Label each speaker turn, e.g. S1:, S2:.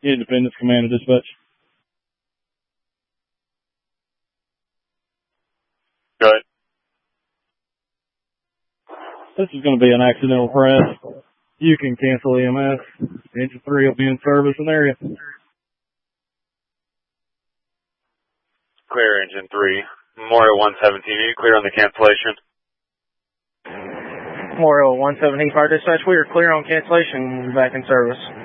S1: Independence Command to dispatch.
S2: Good.
S1: This is going to be an accidental crash. You can cancel EMS. Engine 3 will be in service in the area.
S2: Clear, Engine 3. Memorial 117, are you clear on the cancellation?
S3: Memorial 117, Fire Dispatch, we are clear on cancellation. Back in service.